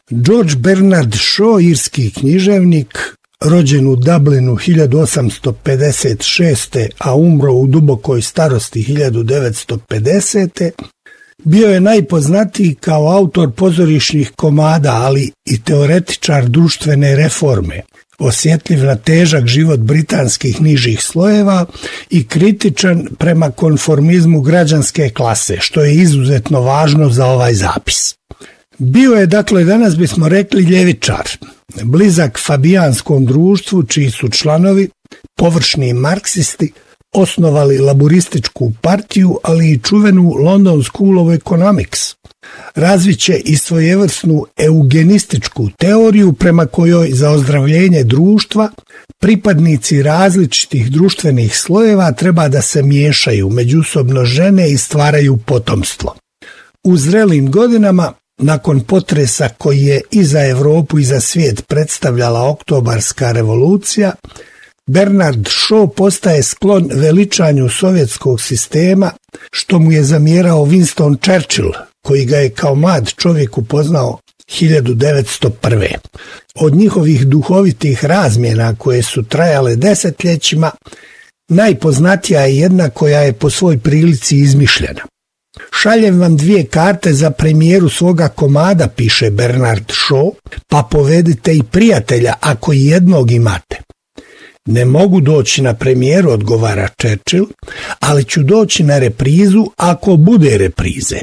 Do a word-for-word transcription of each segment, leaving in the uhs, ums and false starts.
George Bernard Shaw, irski književnik, rođen u Dublinu hiljadu osamsto pedeset šeste. a umro u dubokoj starosti hiljadu devetsto pedesete. bio je najpoznatiji kao autor pozorišnih komada, ali i teoretičar društvene reforme, osjetljiv na težak život britanskih nižih slojeva i kritičan prema konformizmu građanske klase, što je izuzetno važno za ovaj zapis. Bio je, dakle, danas bismo rekli ljevičar, blizak fabijanskom društvu, čiji su članovi, površni marksisti, osnovali laburističku partiju, ali i čuvenu London School of Economics. Razviće i svojevrsnu eugenističku teoriju prema kojoj za ozdravljenje društva pripadnici različitih društvenih slojeva treba da se miješaju, međusobno žene i stvaraju potomstvo. U zrelim godinama, nakon potresa koji je i za Europu i za svijet predstavljala Oktobarska revolucija, Bernard Shaw postaje sklon veličanju sovjetskog sistema, što mu je zamjerao Winston Churchill, koji ga je kao mlad čovjek upoznao hiljadu devetsto prve. Od njihovih duhovitih razmjena, koje su trajale desetljećima, najpoznatija je jedna koja je po svoj prilici izmišljena. Šaljem vam dvije karte za premijeru svoga komada, piše Bernard Shaw, pa povedite i prijatelja ako jednog imate. Ne mogu doći na premijeru, odgovara Churchill, ali ću doći na reprizu ako bude reprize.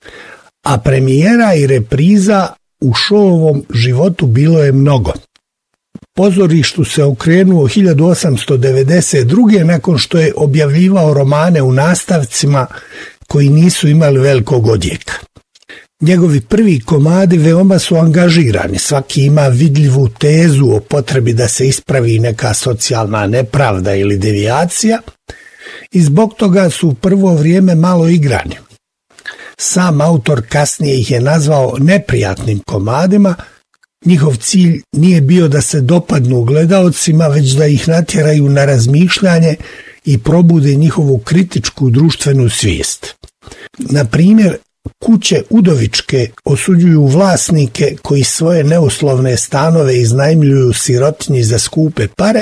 A premijera i repriza u Shawovom životu bilo je mnogo. Pozorištu se okrenuo hiljadu osamsto devedeset druge. nakon što je objavljivao romane u nastavcima koji nisu imali velikog odjeka. Njegovi prvi komadi veoma su angažirani, svaki ima vidljivu tezu o potrebi da se ispravi neka socijalna nepravda ili devijacija i zbog toga su u prvo vrijeme malo igrani. Sam autor kasnije ih je nazvao neprijatnim komadima. Njihov cilj nije bio da se dopadnu gledaocima, već da ih natjeraju na razmišljanje i probude njihovu kritičku društvenu svijest. Na primjer, Kuće udovičke osuđuju vlasnike koji svoje neuslovne stanove iznajmljuju sirotinji za skupe pare,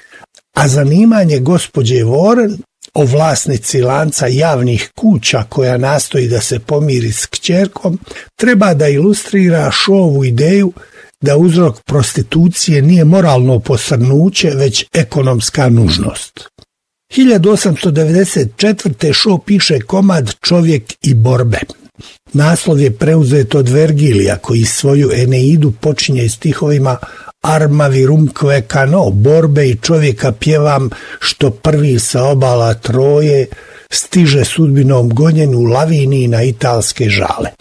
a zanimanje gospođe Warren, o vlasnici lanca javnih kuća koja nastoji da se pomiri s kćerkom, treba da ilustrira Shawovu ideju da uzrok prostitucije nije moralno posrnuće, već ekonomska nužnost. hiljadu osamsto devedeset četvrte. Shaw piše komad Čovjek i borbe. Naslov je preuzet od Vergilija, koji svoju Eneidu počinje stihovima Armavi rumkve kano, borbe i čovjeka pjevam, što prvi sa obala Troje stiže sudbinom gonjen u laviniji na italske žale.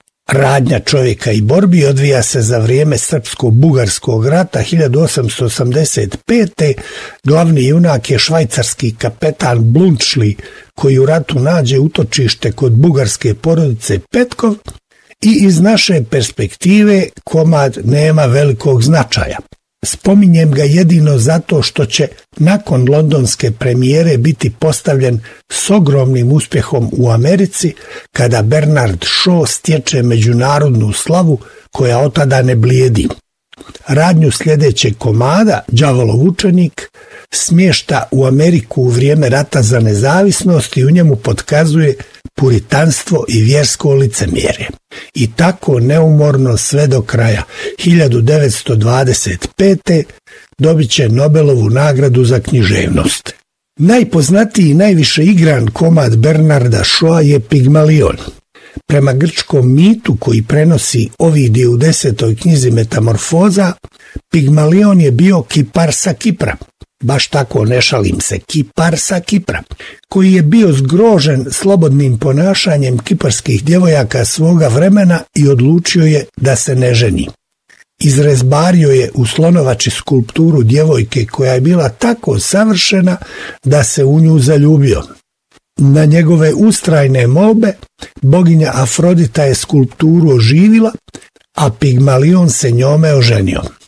Radnja Čovjeka i borbi odvija se za vrijeme Srpsko-bugarskog rata hiljadu osamsto osamdeset pete. Glavni junak je švajcarski kapetan Blunčli, koji u ratu nađe utočište kod bugarske porodice Petkov, i iz naše perspektive komad nema velikog značaja. Spominjem ga jedino zato što će nakon londonske premijere biti postavljen s ogromnim uspjehom u Americi, kada Bernard Shaw stječe međunarodnu slavu koja od tada ne blijedi. Radnju sljedećeg komada, Đavolov učenik, smješta u Ameriku u vrijeme rata za nezavisnost i u njemu potkazuje puritanstvo i vjersko licemjerje. I tako neumorno sve do kraja hiljadu devetsto dvadeset pete. dobit će Nobelovu nagradu za književnost. Najpoznatiji i najviše igran komad Bernarda Shawa je Pigmalion. Prema grčkom mitu koji prenosi Ovidije u desetoj knjizi Metamorfoza, Pigmalion je bio kipar sa Kipra. Baš tako, ne šalim se, kipar sa Kipra, koji je bio zgrožen slobodnim ponašanjem kiparskih djevojaka svoga vremena i odlučio je da se ne ženi. Izrezbario je u slonovači skulpturu djevojke koja je bila tako savršena da se u nju zaljubio. Na njegove ustrajne molbe boginja Afrodita je skulpturu oživila, a Pigmalion se njome oženio.